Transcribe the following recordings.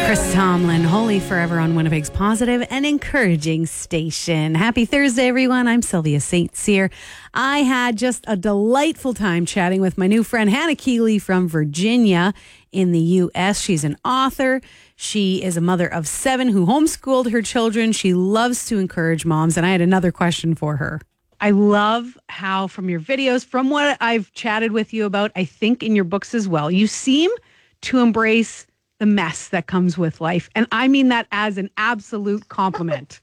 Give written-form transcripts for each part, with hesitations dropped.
Chris Tomlin, Holy Forever on Winnipeg's positive and encouraging station. Happy Thursday, everyone. I'm Sylvia St. Cyr. I had just a delightful time chatting with my new friend Hannah Keeley from Virginia in the U.S. She's an author. She is a mother of 7 who homeschooled her children. She loves to encourage moms, and I had another question for her. I love how from your videos, from what I've chatted with you about, I think in your books as well, you seem to embrace the mess that comes with life. And I mean that as an absolute compliment.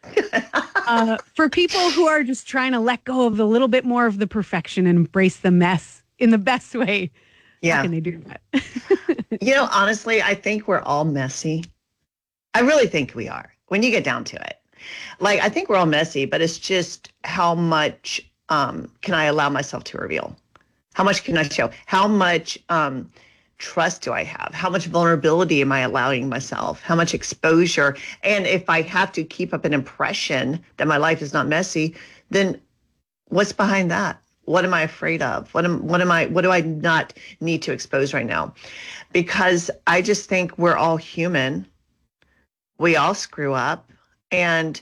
For people who are just trying to let go of a little bit more of the perfection and embrace the mess in the best way. Yeah. How can they do that? Honestly, I think we're all messy. I really think we are when you get down to it. Like, I think we're all messy, but it's just how much can I allow myself to reveal? How much can I show? How much trust do I have? How much vulnerability am I allowing myself? How much exposure? And if I have to keep up an impression that my life is not messy, then what's behind that? What am I afraid of? What do I not need to expose right now? Because I just think we're all human. We all screw up, and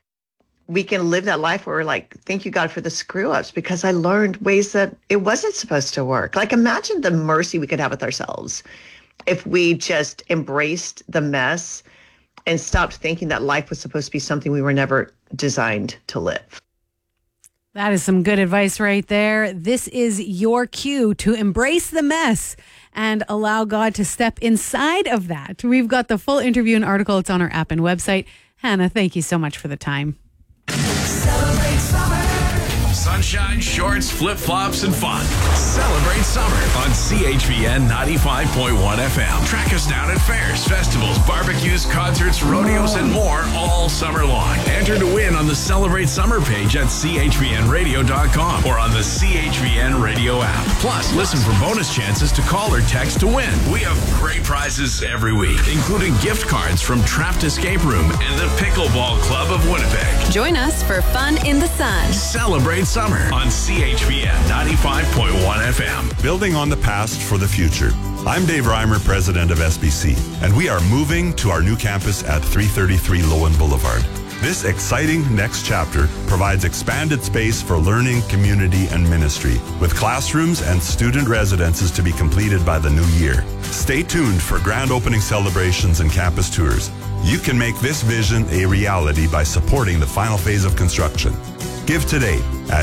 we can live that life where we're like, thank you, God, for the screw ups, because I learned ways that it wasn't supposed to work. Like, imagine the mercy we could have with ourselves if we just embraced the mess and stopped thinking that life was supposed to be something we were never designed to live. That is some good advice right there. This is your cue to embrace the mess and allow God to step inside of that. We've got the full interview and article. It's on our app and website. Hannah, thank you so much for the time. Celebrate summer. Sunshine, shorts, flip-flops, and fun. Celebrate summer on CHVN 95.1 FM. Track us down at fairs, festivals, barbecues, concerts, rodeos, and more all summer long. Enter to win on the Celebrate Summer page at chvnradio.com or on the CHVN Radio app. Plus, listen for bonus chances to call or text to win. We have great prizes every week, including gift cards from Trapped Escape Room and the Pickleball Club of Winnipeg. Join us for fun in the sun. Celebrate summer on CHVN 95.1 FM. Building on the past for the future. I'm Dave Reimer, president of SBC, and we are moving to our new campus at 333 Lowen Boulevard. This exciting next chapter provides expanded space for learning, community, and ministry, with classrooms and student residences to be completed by the new year. Stay tuned for grand opening celebrations and campus tours. You can make this vision a reality by supporting the final phase of construction. Give today at